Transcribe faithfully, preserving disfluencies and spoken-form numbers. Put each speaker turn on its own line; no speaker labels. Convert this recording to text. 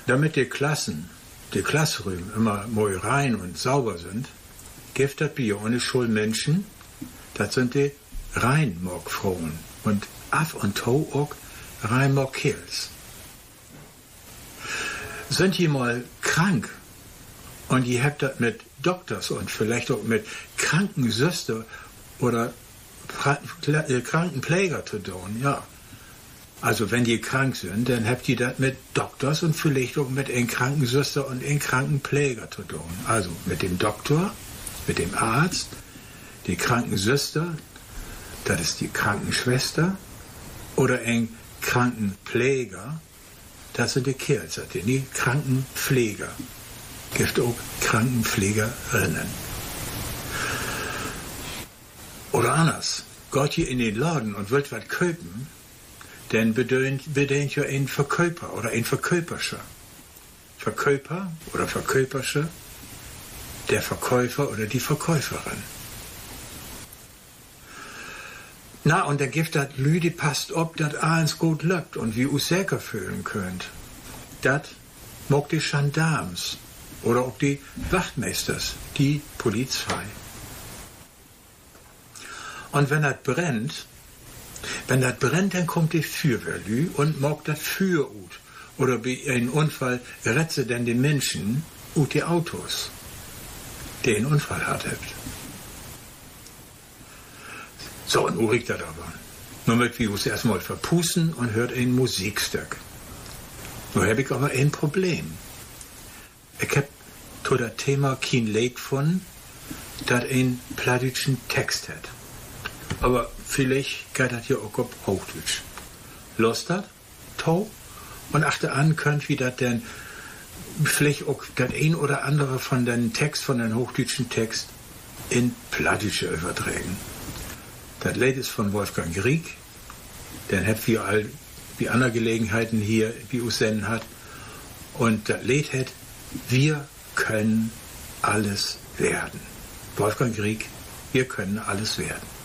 Damit die Klassen, die Klassräume immer mal rein und sauber sind, gibt das Bier ohne Schulmenschen, das sind die Reinmorgfrauen und af und to auch Reinmorgkerls. Sind die mal krank und ihr habt das mit Doktors und vielleicht auch mit Krankensüster oder Krankenpfleger zu tun, ja. Also wenn die krank sind, dann habt ihr das mit Doktors und vielleicht auch mit einem Krankensüster und einem Krankenpfleger zu tun. Also mit dem Doktor, mit dem Arzt, die Krankensüster, das ist die Krankenschwester, oder ein Krankenpfleger, das sind die Kerls, die Krankenpfleger. Gibt auch Krankenpflegerinnen. Oder anders, geht ihr in den Laden und wollt was kaufen, dann bedient, bedient ihr ein Verkäufer oder ein Verkäuperscher. Verkäufer oder Verkäupersche, der Verkäufer oder die Verkäuferin. Na, und dann gibt das Lüde passt ob, das alles gut läuft und wie ihr sicher fühlen könnt. Das mag die Gendarmes oder auch die Wachtmeisters, die Polizei. Und wenn das brennt, wenn das brennt, dann kommt die Feuerwehrlü und mag das Feuer ut. Oder bei einem Unfall retze dann die Menschen ut die Autos, die einen Unfall hatten. So, und wo riecht das aber? Nur mit wie uns erstmal verpusten und hört ein Musikstück. Nur habe ich aber ein Problem. Ich hab zu das Thema kein Lied gefunden, das einen plattdeutschen Text hat. Aber vielleicht geht das hier auch auf Hochdeutsch. Los das, to, und achte an könnt, wie das denn vielleicht auch das ein oder andere von den Text, von den hochdeutschen Text in Plattdeutsche übertragen. Das Lied ist von Wolfgang Grieg, den habt ihr all wie andere Gelegenheiten hier, wie us senden hat. Und das Lied hat, wir können alles werden. Wolfgang Grieg, wir können alles werden.